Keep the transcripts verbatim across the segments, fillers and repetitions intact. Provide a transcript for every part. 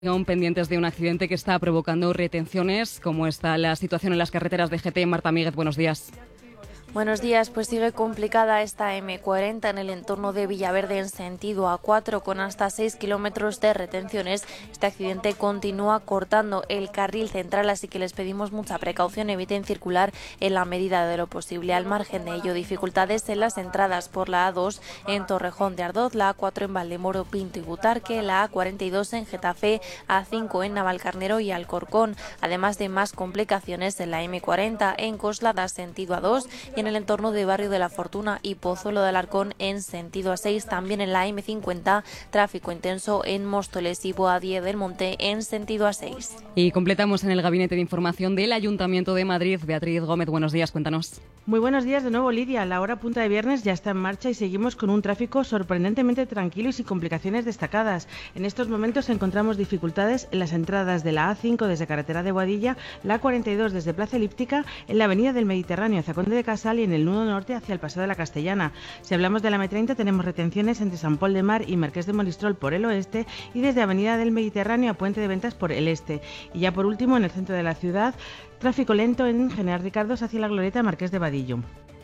Aún pendientes de un accidente que está provocando retenciones. ¿Cómo está la situación en las carreteras de G T? Marta Míguez, buenos días. Buenos días, pues sigue complicada esta eme cuarenta en el entorno de Villaverde en sentido A cuatro con hasta seis kilómetros de retenciones. Este accidente continúa cortando el carril central, así que les pedimos mucha precaución, eviten circular en la medida de lo posible. Al margen de ello, dificultades en las entradas por la A dos en Torrejón de Ardoz, la A cuatro en Valdemoro, Pinto y Butarque, la A cuarenta y dos en Getafe, A cinco en Navalcarnero y Alcorcón, además de más complicaciones en la eme cuarenta en Coslada sentido A dos y en el entorno de Barrio de la Fortuna y Pozuelo del Alarcón en sentido A seis, también en la eme cincuenta, tráfico intenso en Móstoles y Boadilla del Monte en sentido A seis. Y completamos en el Gabinete de Información del Ayuntamiento de Madrid. Beatriz Gómez, buenos días, cuéntanos. Muy buenos días de nuevo, Lidia. La hora punta de viernes ya está en marcha y seguimos con un tráfico sorprendentemente tranquilo y sin complicaciones destacadas. En estos momentos encontramos dificultades en las entradas de la A cinco desde Carretera de Boadilla, la A cuarenta y dos desde Plaza Elíptica, en la Avenida del Mediterráneo hacia Conde de Casal y en el nudo norte hacia el Paseo de la Castellana. Si hablamos de la eme treinta, tenemos retenciones entre San Pol de Mar y Marqués de Monistrol por el oeste y desde Avenida del Mediterráneo a Puente de Ventas por el este. Y ya por último, en el centro de la ciudad, tráfico lento en General Ricardos hacia la glorieta Marqués de Vadillo.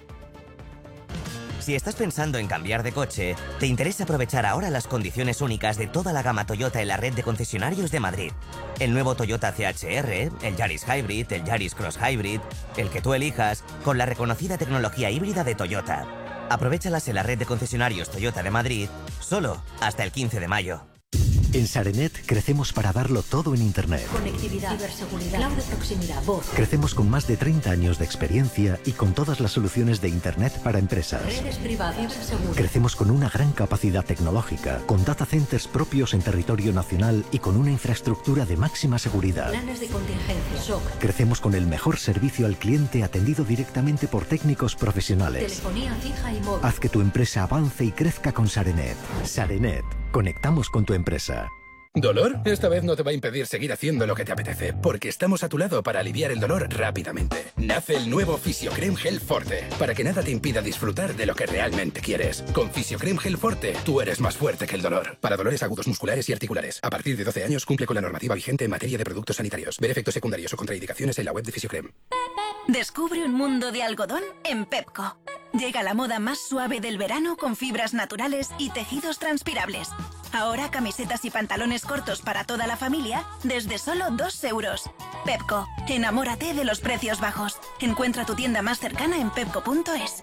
Si estás pensando en cambiar de coche, te interesa aprovechar ahora las condiciones únicas de toda la gama Toyota en la red de concesionarios de Madrid. El nuevo Toyota ce hache erre, el Yaris Hybrid, el Yaris Cross Hybrid, el que tú elijas, con la reconocida tecnología híbrida de Toyota. Aprovéchalas en la red de concesionarios Toyota de Madrid, solo hasta el quince de mayo. En Sarenet crecemos para darlo todo en Internet. Conectividad, ciberseguridad, cloud de proximidad, voz. Crecemos con más de treinta años de experiencia y con todas las soluciones de Internet para empresas. Redes privadas, seguras. Crecemos con una gran capacidad tecnológica, con data centers propios en territorio nacional y con una infraestructura de máxima seguridad. Planes de contingencia, S O C. Crecemos con el mejor servicio al cliente atendido directamente por técnicos profesionales. Telefonía fija y móvil. Haz que tu empresa avance y crezca con Sarenet. Sarenet. Conectamos con tu empresa. ¿Dolor? Esta vez no te va a impedir seguir haciendo lo que te apetece, porque estamos a tu lado para aliviar el dolor rápidamente. Nace el nuevo Fisiocrem Gel Forte, para que nada te impida disfrutar de lo que realmente quieres. Con Fisiocrem Gel Forte, tú eres más fuerte que el dolor. Para dolores agudos musculares y articulares. A partir de doce años cumple con la normativa vigente en materia de productos sanitarios. Ver efectos secundarios o contraindicaciones en la web de Fisiocrem. Descubre un mundo de algodón en Pepco. Llega la moda más suave del verano con fibras naturales y tejidos transpirables. Ahora camisetas y pantalones cortos para toda la familia desde solo dos euros. Pepco, enamórate de los precios bajos. Encuentra tu tienda más cercana en pepco punto es.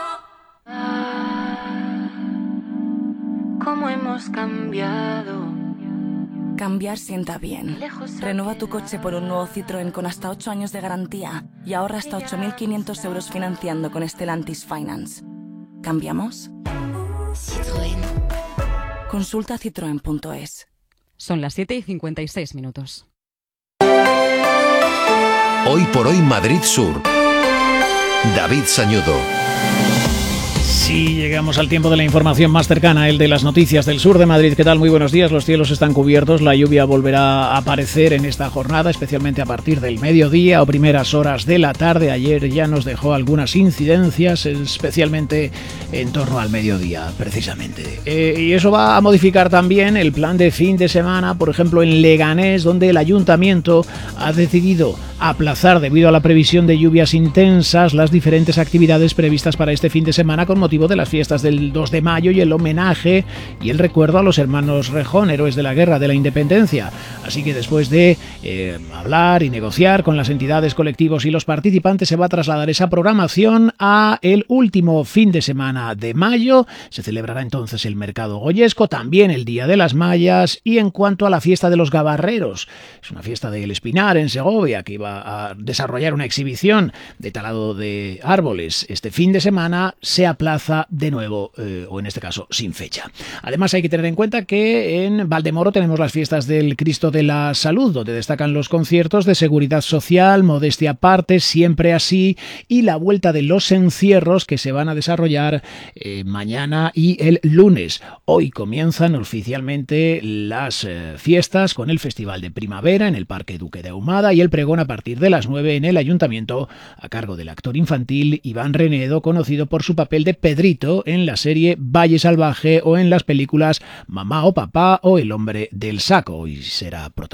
¿Cómo hemos cambiado? Cambiar sienta bien. Renueva tu coche por un nuevo Citroën con hasta ocho años de garantía y ahorra hasta ocho mil quinientos euros financiando con Stellantis Finance. ¿Cambiamos? Citroën. Consulta citroen punto es. Son las siete y cincuenta y seis minutos. Hoy por hoy Madrid Sur. David Sañudo. Sí, llegamos al tiempo de la información más cercana, el de las noticias del sur de Madrid. ¿Qué tal? Muy buenos días. Los cielos están cubiertos. La lluvia volverá a aparecer en esta jornada, especialmente a partir del mediodía o primeras horas de la tarde. Ayer ya nos dejó algunas incidencias, especialmente en torno al mediodía, precisamente. Eh, y eso va a modificar también el plan de fin de semana, por ejemplo, en Leganés, donde el ayuntamiento ha decidido aplazar, debido a la previsión de lluvias intensas, las diferentes actividades previstas para este fin de semana con motivo de las fiestas del dos de mayo y el homenaje y el recuerdo a los hermanos Rejón, héroes de la Guerra de la Independencia. Así que después de eh, hablar y negociar con las entidades, colectivos y los participantes, se va a trasladar esa programación a el último fin de semana de mayo. Se celebrará entonces el Mercado Goyesco, también el Día de las Mallas, y en cuanto a la fiesta de los Gabarreros, es una fiesta del Espinar en Segovia que iba a desarrollar una exhibición de talado de árboles este fin de semana, se aplaza de nuevo, eh, o en este caso sin fecha. Además hay que tener en cuenta que en Valdemoro tenemos las fiestas del Cristo de la Salud, donde destacan los conciertos de Seguridad Social, Modestia Aparte, Siempre Así, y la vuelta de los encierros que se van a desarrollar eh, mañana y el lunes. Hoy comienzan oficialmente las eh, fiestas con el Festival de Primavera en el Parque Duque de Ahumada y el pregón a partir de las nueve en el Ayuntamiento a cargo del actor infantil Iván Renedo, conocido por su papel de Pedro Pedrito en la serie Valle Salvaje o en las películas Mamá o Papá o El hombre del saco, y será protagonista